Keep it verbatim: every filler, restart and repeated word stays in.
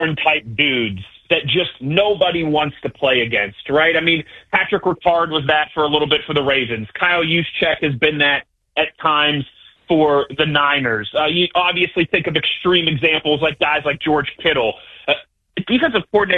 type dudes that just nobody wants to play against, right? I mean, Patrick Ricard was that for a little bit for the Ravens. Kyle Juszczyk has been that at times for the Niners. Uh, you obviously think of extreme examples like guys like George Kittle. Uh, defensive coordinator